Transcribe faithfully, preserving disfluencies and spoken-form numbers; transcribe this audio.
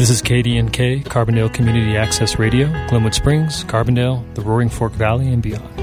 This is K D N K, Carbondale Community Access Radio, Glenwood Springs, Carbondale, the Roaring Fork Valley, and beyond.